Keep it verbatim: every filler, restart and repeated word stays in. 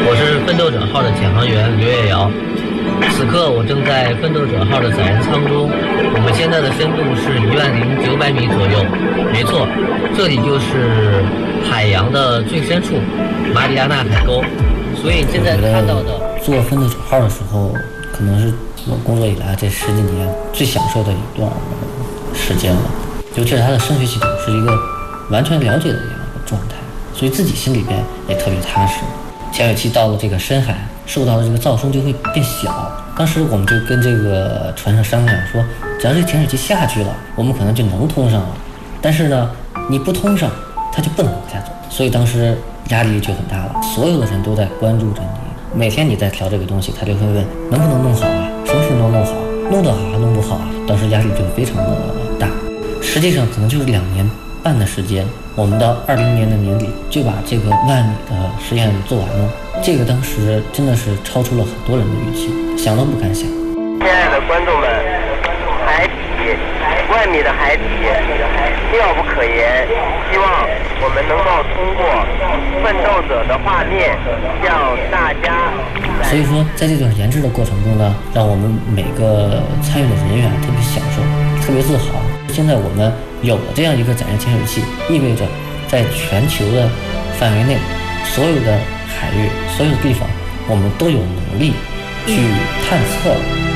我是奋斗者号的检航员刘月瑶。此刻我正在奋斗者号的载人舱中，我们现在的深度是一万零九百米左右。没错，这里就是海洋的最深处——马里亚纳海沟。所以现在看到的坐奋斗者号的时候，可能是我工作以来这十几年最享受的一段时间了。就这是它的声学系统是一个完全了解的一个状态，所以自己心里边也特别踏实。潜水器到了这个深海，受到的这个噪声就会变小。当时我们就跟这个船上商量说，只要这潜水器下去了，我们可能就能通上了。但是呢，你不通上，它就不能往下走。所以当时压力就很大了，所有的人都在关注着你。每天你在调这个东西，他就会问能不能弄好啊，什么时候能弄好，弄得好还弄不好啊。当时压力就非常的大。实际上可能就是两年半的时间，我们到二零年的年底就把这个万米的实验做完了。这个当时真的是超出了很多人的预期，想都不敢想。 亲爱的观众们，海底万米的海底妙不可言，希望我们能够通过奋斗者的画面向大家。 所以说在这段研制的过程中呢，让我们每个参与的人员特别享受，特别自豪。现在我们有了这样一个载人潜水器，意味着在全球的范围内，所有的海域、所有的地方，我们都有能力去探测